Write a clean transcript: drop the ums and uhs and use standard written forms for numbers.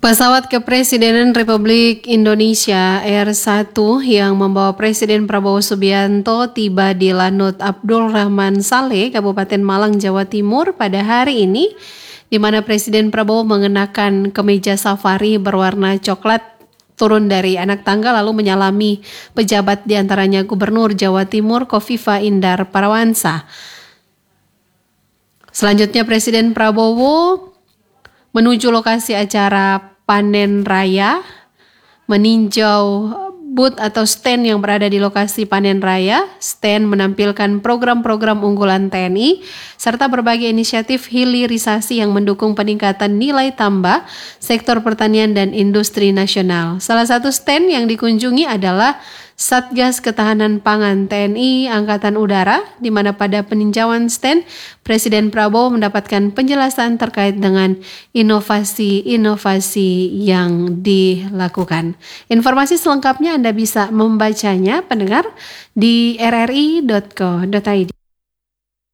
Pesawat Kepresidenan Republik Indonesia R1 yang membawa Presiden Prabowo Subianto tiba di Lanut Abdul Rahman Saleh, Kabupaten Malang, Jawa Timur pada hari ini, di mana Presiden Prabowo mengenakan kemeja safari berwarna coklat, turun dari anak tangga lalu menyalami pejabat diantaranya Gubernur Jawa Timur Kofifa Indar Parawansa. Selanjutnya Presiden Prabowo menuju lokasi acara panen raya, meninjau booth atau stand yang berada di lokasi panen raya. Stand menampilkan program-program unggulan TNI serta berbagai inisiatif hilirisasi yang mendukung peningkatan nilai tambah sektor pertanian dan industri nasional. Salah satu stand yang dikunjungi adalah Satgas Ketahanan Pangan TNI Angkatan Udara, di mana pada peninjauan stand, Presiden Prabowo mendapatkan penjelasan terkait dengan inovasi-inovasi yang dilakukan. Informasi selengkapnya Anda bisa membacanya, pendengar, di rri.co.id.